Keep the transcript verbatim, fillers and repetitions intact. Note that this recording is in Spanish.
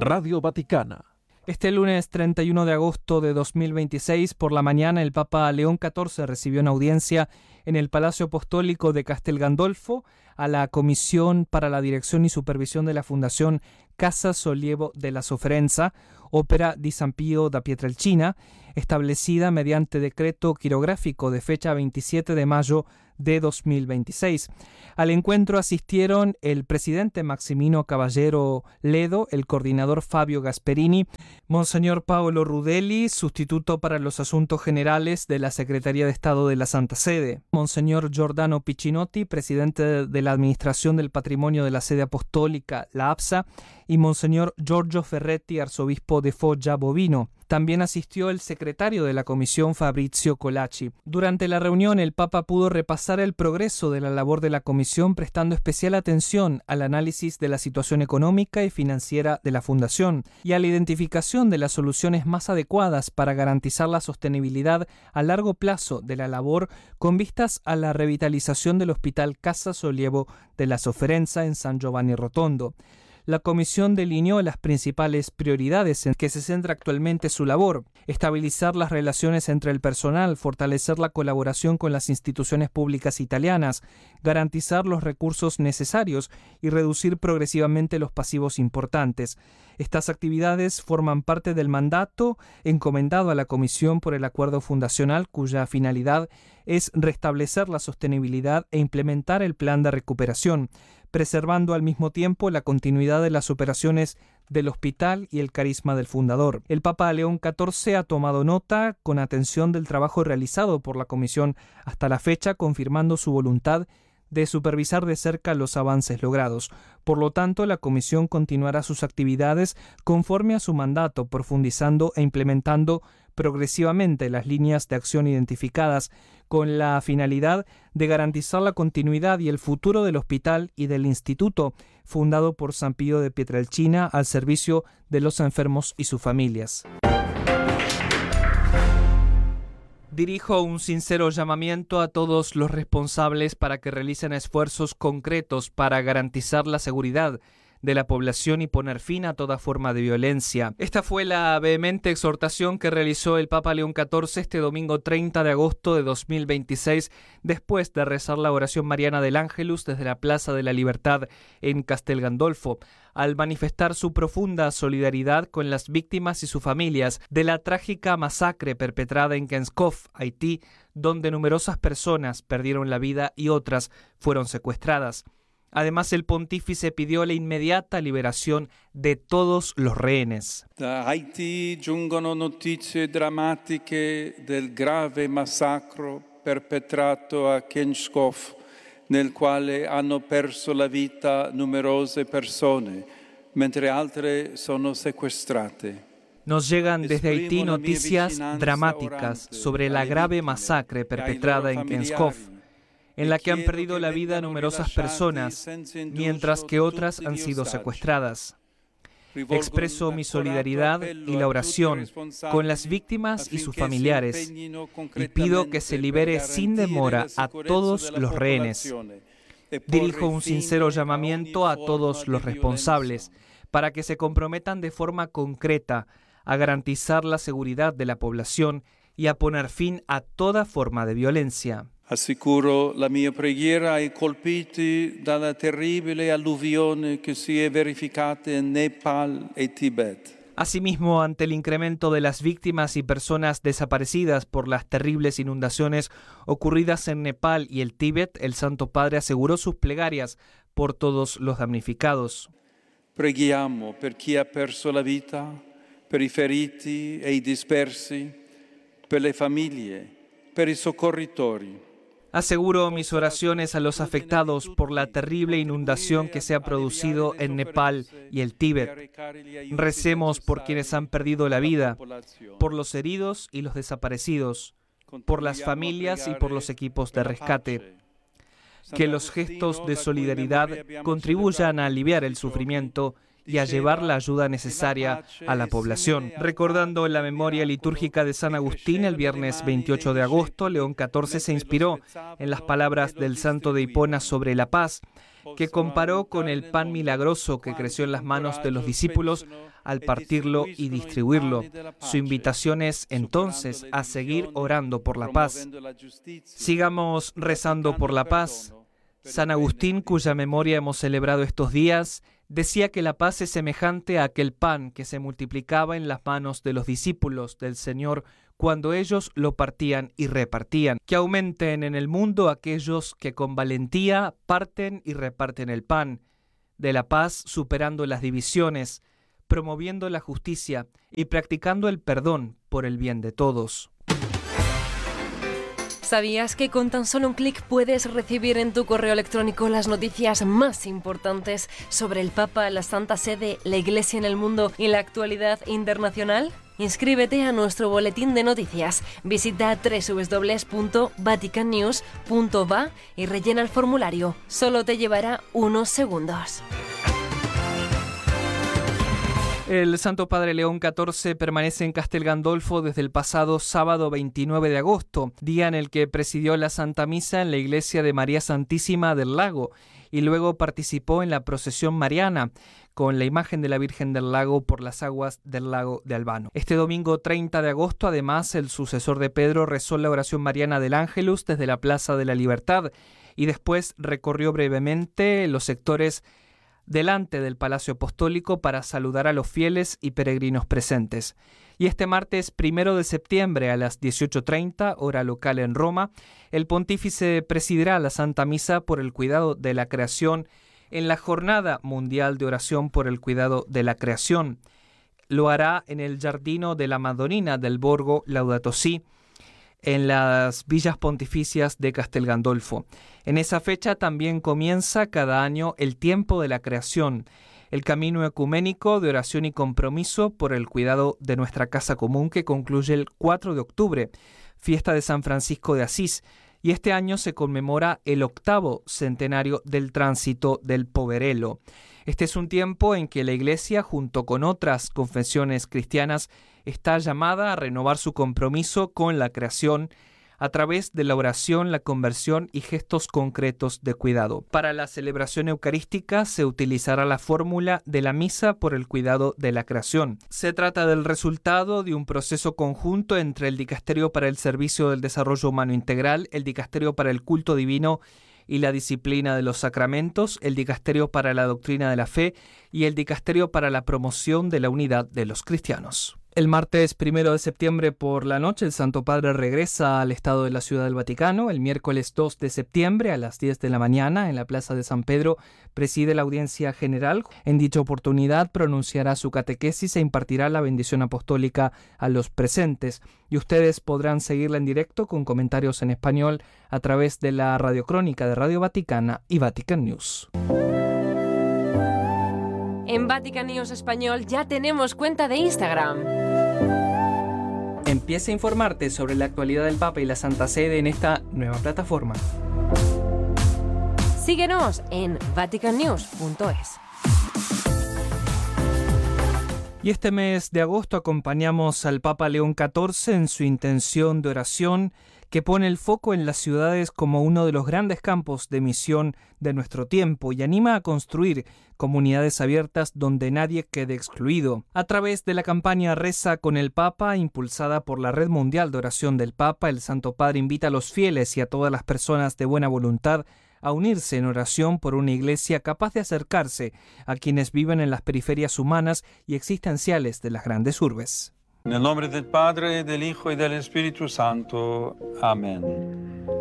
Radio Vaticana. Este lunes treinta y uno de agosto de dos mil veintiséis, por la mañana, el Papa León catorce recibió en audiencia en el Palacio Apostólico de Castel Gandolfo a la Comisión para la Dirección y Supervisión de la Fundación Casa Sollievo della Sofferenza, Ópera di San Pio da Pietrelcina, establecida mediante decreto quirográfico de fecha veintisiete de mayo de dos mil veintiséis. Al encuentro asistieron el presidente Maximino Caballero Ledo, el coordinador Fabio Gasperini, Monseñor Paolo Rudelli, sustituto para los asuntos generales de la Secretaría de Estado de la Santa Sede, Monseñor Giordano Piccinotti, presidente de la Administración del Patrimonio de la Sede Apostólica, la A P S A, y Monseñor Giorgio Ferretti, arzobispo de Foggia Bovino. También asistió el secretario de la comisión, Fabrizio Colacci. Durante la reunión, el Papa pudo repasar el progreso de la labor de la comisión, prestando especial atención al análisis de la situación económica y financiera de la Fundación y a la identificación de las soluciones más adecuadas para garantizar la sostenibilidad a largo plazo de la labor con vistas a la revitalización del Hospital Casa Sollievo della Sofferenza en San Giovanni Rotondo. La comisión delineó las principales prioridades en que se centra actualmente su labor: estabilizar las relaciones entre el personal, fortalecer la colaboración con las instituciones públicas italianas, garantizar los recursos necesarios y reducir progresivamente los pasivos importantes. Estas actividades forman parte del mandato encomendado a la Comisión por el Acuerdo Fundacional, cuya finalidad es restablecer la sostenibilidad e implementar el plan de recuperación, preservando al mismo tiempo la continuidad de las operaciones del hospital y el carisma del fundador. El Papa León catorce ha tomado nota con atención del trabajo realizado por la Comisión hasta la fecha, confirmando su voluntad de supervisar de cerca los avances logrados. Por lo tanto, la Comisión continuará sus actividades conforme a su mandato, profundizando e implementando progresivamente las líneas de acción identificadas, con la finalidad de garantizar la continuidad y el futuro del hospital y del instituto, fundado por San Pío de Pietrelcina al servicio de los enfermos y sus familias. Dirijo un sincero llamamiento a todos los responsables para que realicen esfuerzos concretos para garantizar la seguridad de la población y poner fin a toda forma de violencia. Esta fue la vehemente exhortación que realizó el Papa León catorce este domingo treinta de agosto de dos mil veintiséis, después de rezar la oración mariana del Ángelus desde la Plaza de la Libertad en Castel Gandolfo, al manifestar su profunda solidaridad con las víctimas y sus familias de la trágica masacre perpetrada en Kenskov, Haití, donde numerosas personas perdieron la vida y otras fueron secuestradas. Además, el pontífice pidió la inmediata liberación de todos los rehenes. Da Haitì giungono notizie drammatiche del grave massacro perpetrato a Kenskov, nel quale hanno perso la vita numerose persone, mentre altre sono sequestrate. Nos llegan desde Haití noticias dramáticas sobre la grave masacre perpetrada en Kenskov, en la que han perdido la vida numerosas personas, mientras que otras han sido secuestradas. Expreso mi solidaridad y la oración con las víctimas y sus familiares y pido que se libere sin demora a todos los rehenes. Dirijo un sincero llamamiento a todos los responsables para que se comprometan de forma concreta a garantizar la seguridad de la población y a poner fin a toda forma de violencia. Assicuro la mia preghiera ai colpiti dalla terribile alluvione che si è verificata in Nepal e Tibet. Asimismo, ante el incremento de las víctimas y personas desaparecidas por las terribles inundaciones ocurridas en Nepal y el Tíbet, el Santo Padre aseguró sus plegarias por todos los damnificados. Preghiamo per chi ha perso la vita, per i feriti e i dispersi, per le famiglie, per i soccorritori. Aseguro mis oraciones a los afectados por la terrible inundación que se ha producido en Nepal y el Tíbet. Recemos por quienes han perdido la vida, por los heridos y los desaparecidos, por las familias y por los equipos de rescate. Que los gestos de solidaridad contribuyan a aliviar el sufrimiento y a llevar la ayuda necesaria a la población. Recordando la memoria litúrgica de San Agustín, el viernes veintiocho de agosto, León catorce se inspiró en las palabras del santo de Hipona sobre la paz. que comparó con el pan milagroso que creció en las manos de los discípulos al partirlo y distribuirlo. Su invitación es entonces a seguir orando por la paz. Sigamos rezando por la paz. San Agustín, cuya memoria hemos celebrado estos días, decía que la paz es semejante a aquel pan que se multiplicaba en las manos de los discípulos del Señor cuando ellos lo partían y repartían. Que aumenten en el mundo aquellos que con valentía parten y reparten el pan de la paz, superando las divisiones, promoviendo la justicia y practicando el perdón por el bien de todos. ¿Sabías que con tan solo un clic puedes recibir en tu correo electrónico las noticias más importantes sobre el Papa, la Santa Sede, la Iglesia en el mundo y la actualidad internacional? Inscríbete a nuestro boletín de noticias. Visita doble u doble u doble u punto vatican news punto va y rellena el formulario. Solo te llevará unos segundos. El Santo Padre León catorce permanece en Castel Gandolfo desde el pasado sábado veintinueve de agosto, día en el que presidió la Santa Misa en la iglesia de María Santísima del Lago y luego participó en la procesión mariana con la imagen de la Virgen del Lago por las aguas del lago de Albano. Este domingo treinta de agosto, además, el sucesor de Pedro rezó la oración mariana del Ángelus desde la Plaza de la Libertad y después recorrió brevemente los sectores delante del Palacio Apostólico para saludar a los fieles y peregrinos presentes. Y este martes primero de septiembre a las dieciocho treinta, hora local en Roma, el pontífice presidirá la Santa Misa por el cuidado de la creación en la Jornada Mundial de Oración por el Cuidado de la Creación. Lo hará en el Giardino de la Madonnina del Borgo Laudato Si, en las villas pontificias de Castel Gandolfo. En esa fecha también comienza cada año el tiempo de la creación, el camino ecuménico de oración y compromiso por el cuidado de nuestra casa común, que concluye el cuatro de octubre, fiesta de San Francisco de Asís, y este año se conmemora el octavo centenario del tránsito del Poverello. Este es un tiempo en que la Iglesia, junto con otras confesiones cristianas, está llamada a renovar su compromiso con la creación a través de la oración, la conversión y gestos concretos de cuidado. Para la celebración eucarística se utilizará la fórmula de la misa por el cuidado de la creación. Se trata del resultado de un proceso conjunto entre el Dicasterio para el Servicio del Desarrollo Humano Integral, el Dicasterio para el Culto Divino y la Disciplina de los Sacramentos, el Dicasterio para la Doctrina de la Fe y el Dicasterio para la Promoción de la Unidad de los Cristianos. El martes primero de septiembre por la noche, el Santo Padre regresa al Estado de la Ciudad del Vaticano. El miércoles dos de septiembre a las diez de la mañana, en la Plaza de San Pedro, preside la audiencia general. En dicha oportunidad pronunciará su catequesis e impartirá la bendición apostólica a los presentes. Y ustedes podrán seguirla en directo con comentarios en español a través de la radiocrónica de Radio Vaticana y Vatican News. En Vatican News Español ya tenemos cuenta de Instagram. Empieza a informarte sobre la actualidad del Papa y la Santa Sede en esta nueva plataforma. Síguenos en vatican news punto es. Y este mes de agosto acompañamos al Papa León catorce en su intención de oración que pone el foco en las ciudades como uno de los grandes campos de misión de nuestro tiempo y anima a construir comunidades abiertas donde nadie quede excluido. A través de la campaña Reza con el Papa, impulsada por la Red Mundial de Oración del Papa, el Santo Padre invita a los fieles y a todas las personas de buena voluntad a unirse en oración por una iglesia capaz de acercarse a quienes viven en las periferias humanas y existenciales de las grandes urbes. Nel nome del Padre, del Hijo y del Espíritu Santo. Amén.